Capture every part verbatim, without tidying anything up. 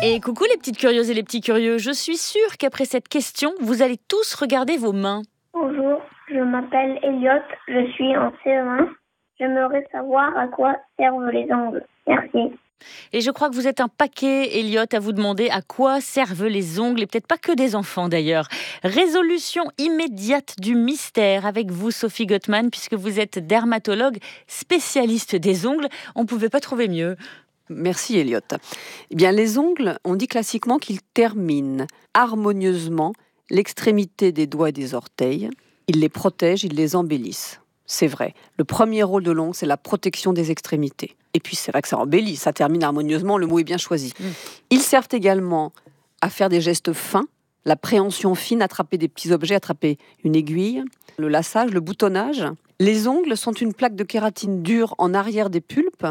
Et coucou les petites curieuses et les petits curieux, je suis sûre qu'après cette question, vous allez tous regarder vos mains. Bonjour, je m'appelle Elliot, je suis en C E un. J'aimerais savoir à quoi servent les ongles. Merci. Et je crois que vous êtes un paquet, Elliot, à vous demander à quoi servent les ongles, et peut-être pas que des enfants d'ailleurs. Résolution immédiate du mystère avec vous, Sophie Gottman, puisque vous êtes dermatologue spécialiste des ongles. On ne pouvait pas trouver mieux. Merci Elliot. Eh bien, les ongles, on dit classiquement qu'ils terminent harmonieusement l'extrémité des doigts et des orteils. Ils les protègent, ils les embellissent. C'est vrai. Le premier rôle de l'ongle, c'est la protection des extrémités. Et puis, c'est vrai que ça embellit, ça termine harmonieusement, le mot est bien choisi. Mmh. Ils servent également à faire des gestes fins, la préhension fine, attraper des petits objets, attraper une aiguille, le laçage, le boutonnage. Les ongles sont une plaque de kératine dure en arrière des pulpes.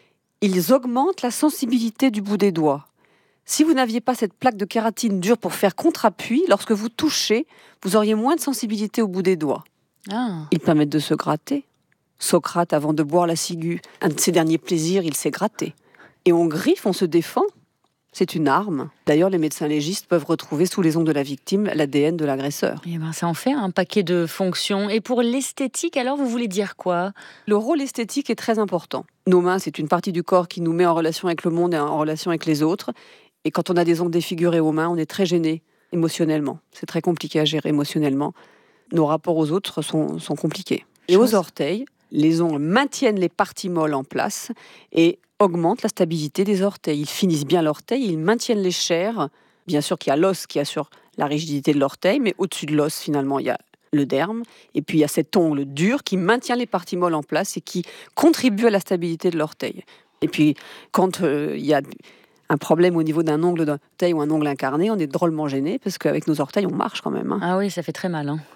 Ils augmentent la sensibilité du bout des doigts. Si vous n'aviez pas cette plaque de kératine dure pour faire contre-appui, lorsque vous touchez, vous auriez moins de sensibilité au bout des doigts. Ah. Ils permettent de se gratter. Socrate, avant de boire la ciguë, un de ses derniers plaisirs, il s'est gratté. Et on griffe, on se défend. C'est une arme. D'ailleurs, les médecins légistes peuvent retrouver sous les ongles de la victime l'A D N de l'agresseur. Et ben, ça en fait un paquet de fonctions. Et pour l'esthétique, alors, vous voulez dire quoi ? Le rôle esthétique est très important. Nos mains, c'est une partie du corps qui nous met en relation avec le monde et en relation avec les autres. Et quand on a des ongles défigurés aux mains, on est très gêné émotionnellement. C'est très compliqué à gérer émotionnellement. Nos rapports aux autres sont, sont compliqués. Et aux orteils, les ongles maintiennent les parties molles en place et augmentent la stabilité des orteils. Ils finissent bien l'orteil, ils maintiennent les chairs. Bien sûr qu'il y a l'os qui assure la rigidité de l'orteil, mais au-dessus de l'os, finalement, il y a le derme. Et puis, il y a cet ongle dur qui maintient les parties molles en place et qui contribue à la stabilité de l'orteil. Et puis, quand euh, il y a un problème au niveau d'un ongle d'orteil ou un ongle incarné, on est drôlement gêné parce qu'avec nos orteils, on marche quand même. Hein. Ah oui, ça fait très mal. Hein.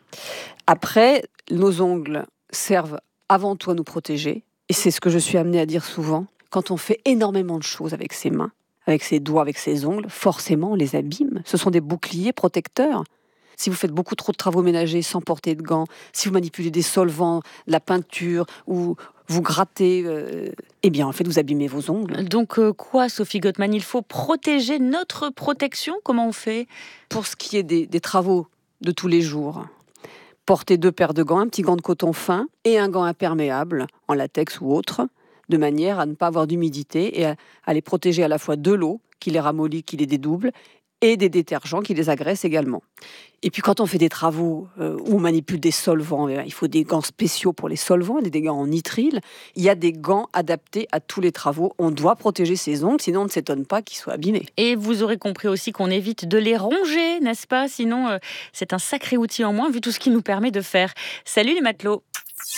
Après, nos ongles servent avant tout à nous protéger. Et c'est ce que je suis amenée à dire souvent. Quand on fait énormément de choses avec ses mains, avec ses doigts, avec ses ongles, forcément, on les abîme. Ce sont des boucliers protecteurs. Si vous faites beaucoup trop de travaux ménagers sans porter de gants, si vous manipulez des solvants, de la peinture, ou vous grattez, euh, eh bien, en fait, vous abîmez vos ongles. Donc, euh, quoi, Sophie Gottman ? Il faut protéger notre protection ? Comment on fait ? Pour ce qui est des, des travaux de tous les jours, portez deux paires de gants, un petit gant de coton fin et un gant imperméable, en latex ou autre, de manière à ne pas avoir d'humidité et à, à les protéger à la fois de l'eau, qui les ramollit, qui les dédouble, et des détergents qui les agressent également. Et puis quand on fait des travaux euh, où on manipule des solvants, il faut des gants spéciaux pour les solvants, des gants en nitrile. Il y a des gants adaptés à tous les travaux. On doit protéger ses ongles, sinon on ne s'étonne pas qu'ils soient abîmés. Et vous aurez compris aussi qu'on évite de les ronger, n'est-ce pas ? Sinon, euh, c'est un sacré outil en moins vu tout ce qu'il nous permet de faire. Salut les matelots !